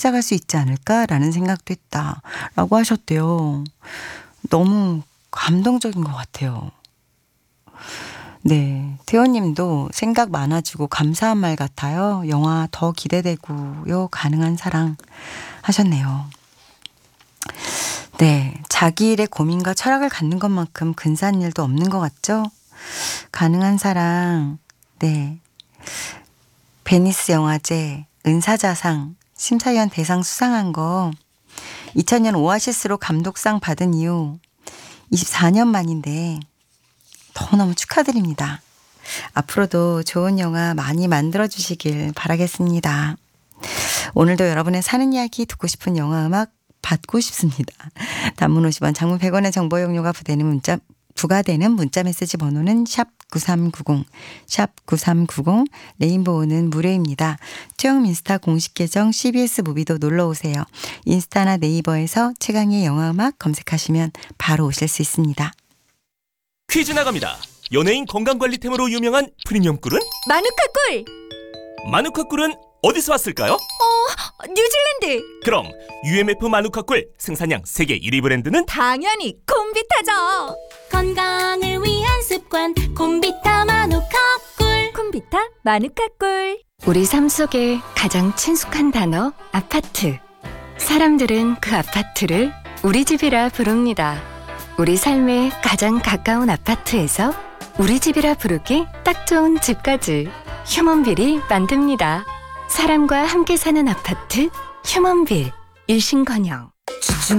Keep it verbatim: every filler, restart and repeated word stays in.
시작할 수 있지 않을까라는 생각도 했다라고 하셨대요. 너무 감동적인 것 같아요. 네, 태호님도 생각 많아지고 감사한 말 같아요. 영화 더 기대되고요. 가능한 사랑 하셨네요. 네, 자기 일에 고민과 철학을 갖는 것만큼 근사한 일도 없는 것 같죠? 가능한 사랑, 네, 베니스 영화제 은사자상 심사위원 대상 수상한 거 이천 년 오아시스로 감독상 받은 이후 이십사 년 만인데 너무너무 축하드립니다. 앞으로도 좋은 영화 많이 만들어주시길 바라겠습니다. 오늘도 여러분의 사는 이야기 듣고 싶은 영화 음악 받고 싶습니다. 단문 오십 원, 장문 백 원의 정보 용료가 부되는 문자, 부과되는 문자 메시지 번호는 샵 구삼구공, 샵 구삼구공, 레인보우는 무료입니다. 최영 인스타 공식 계정 씨비에스 무비도 놀러오세요. 인스타나 네이버에서 최강의 영화음악 검색하시면 바로 오실 수 있습니다. 퀴즈 나갑니다. 연예인 건강관리템으로 유명한 프리미엄 꿀은? 마누카 꿀! 마누카 꿀은 어디서 왔을까요? 어, 뉴질랜드! 그럼 유엠에프 마누카 꿀 생산량 세계 일 위 브랜드는? 당연히 콤비타죠! 건강을 위한 습관 콤비타 마누카 꿀. 콤비타 마누카 꿀. 우리 삶 속에 가장 친숙한 단어 아파트. 사람들은 그 아파트를 우리 집이라 부릅니다. 우리 삶에 가장 가까운 아파트에서 우리 집이라 부르기 딱 좋은 집까지 휴먼빌이 만듭니다. 사람과 함께 사는 아파트 휴먼빌. 일신건영.